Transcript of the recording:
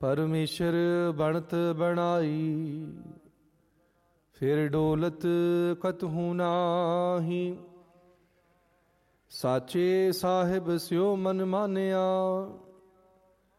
ਪਰਮੇਸ਼ਰ ਬਣਤ ਬਣਾਈ, ਫਿਰ ਡੋਲਤ ਕਤਹੂ ਨਾਹੀ। ਸਾਚੇ ਸਾਹਿਬ ਸਿਓ ਮਨ ਮਾਨਿਆ,